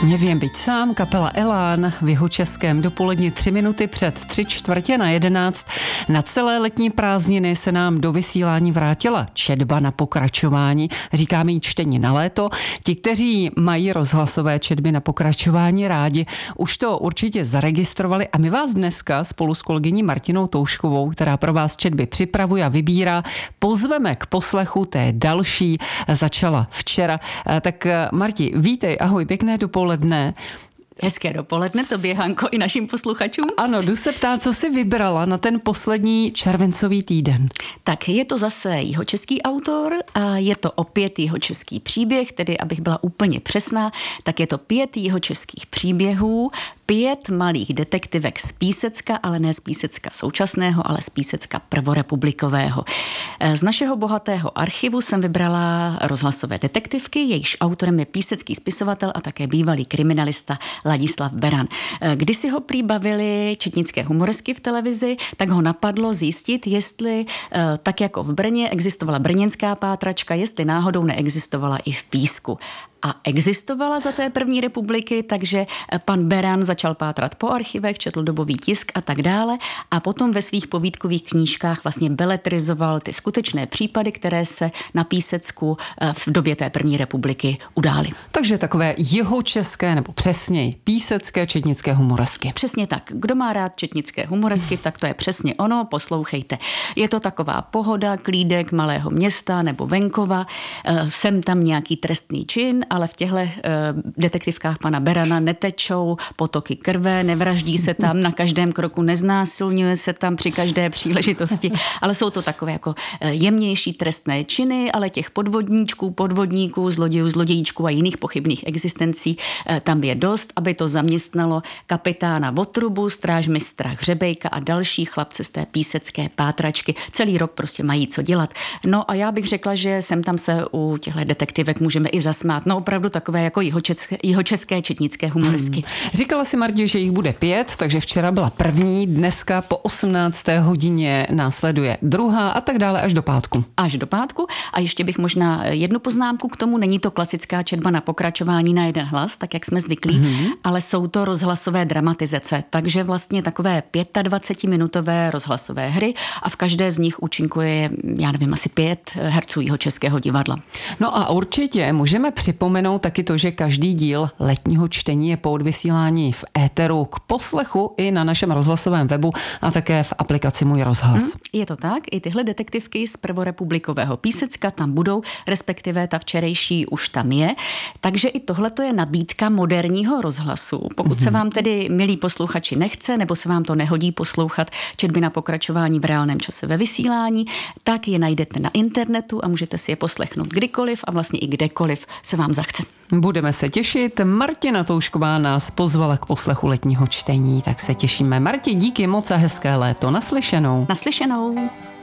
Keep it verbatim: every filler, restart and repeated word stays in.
Nevím být sám, kapela Elán v Jihočeském dopoledni tři minuty před tři čtvrtě na jedenáct. Na celé letní prázdniny se nám do vysílání vrátila četba na pokračování. Říkáme jí čtení na léto. Ti, kteří mají rozhlasové četby na pokračování rádi, už to určitě zaregistrovali a my vás dneska spolu s kolegyní Martinou Touškovou, která pro vás četby připravuje a vybírá, pozveme k poslechu té další. Začala včera. Tak Marti, vítej, ahoj, pěkné dopoledne. Hezké dopoledne tobě, Hanko, i našim posluchačům. Ano, jdu se ptát, co jsi vybrala na ten poslední červencový týden. Tak je to zase jihočeský autor a je to opět jihočeský příběh, tedy abych byla úplně přesná, tak je to pět jihočeských příběhů, pět malých detektivek z Písecka, ale ne z Písecka současného, ale z Písecka prvorepublikového. Z našeho bohatého archivu jsem vybrala rozhlasové detektivky, jejichž autorem je písecký spisovatel a také bývalý kriminalista Ladislav Beran. Když si ho prý bavili četnické humoresky v televizi, tak ho napadlo zjistit, jestli tak jako v Brně existovala brněnská pátračka, jestli náhodou neexistovala i v Písku. A existovala za té první republiky, takže pan Beran začal pátrat po archivech, četl dobový tisk a tak dále a potom ve svých povídkových knížkách vlastně beletrizoval ty skutečné případy, které se na Písecku v době té první republiky udály. Takže takové jihočeské, nebo přesněji písecké četnické humoresky. Přesně tak. Kdo má rád četnické humoresky, tak to je přesně ono, poslouchejte. Je to taková pohoda, klídek malého města nebo venkova, sem tam nějaký trestný čin, ale v těchto uh, detektivkách pana Berana netečou potoky krve, nevraždí se tam na každém kroku, neznásilňuje se tam při každé příležitosti, ale jsou to takové jako uh, jemnější trestné činy, ale těch podvodníčků, podvodníků, zlodějů, zlodějíčků a jiných pochybných existencí uh, tam je dost, aby to zaměstnalo kapitána Votrubu, strážmistra Hřebejka a další chlapce z té písecké pátračky. Celý rok prostě mají co dělat. No a já bych řekla, že sem tam se u těchto detektivek můžeme i zasmát. No opravdu takové jako jihočeské, jihočeské četnické humoresky. Hmm. Říkala si, Marti, že jich bude pět, takže včera byla první, dneska po osmnácté hodině následuje druhá a tak dále až do pátku. Až do pátku a ještě bych možná jednu poznámku k tomu, není to klasická četba na pokračování na jeden hlas, tak jak jsme zvyklí, hmm. ale jsou to rozhlasové dramatizace, takže vlastně takové dvacetiminutové rozhlasové hry a v každé z nich účinkuje, já nevím, asi pět herců jihočeského divadla. No a určitě můžeme připomenout taky to, že každý díl letního čtení je po odvysílání v éteru k poslechu i na našem rozhlasovém webu a také v aplikaci Můj rozhlas. Hmm, je to tak, i tyhle detektivky z prvorepublikového Písecka tam budou, respektive ta včerejší už tam je, takže i tohle je nabídka moderního rozhlasu. Pokud hmm. se vám tedy, milí posluchači, nechce, nebo se vám to nehodí poslouchat četby na pokračování v reálném čase ve vysílání, tak je najdete na internetu a můžete si je poslechnout kdykoliv a vlastně i kdekoliv se vám zachce. Budeme se těšit. Martina Toušková nás pozvala k poslechu letního čtení, tak se těšíme. Marti, díky moc a hezké léto. Naslyšenou. Naslyšenou.